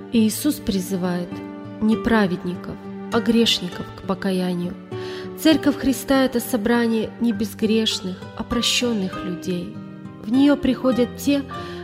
Иисус призывает не праведников, а грешников к покаянию. Церковь Христа – это собрание не безгрешных, а прощенных людей. В нее приходят те,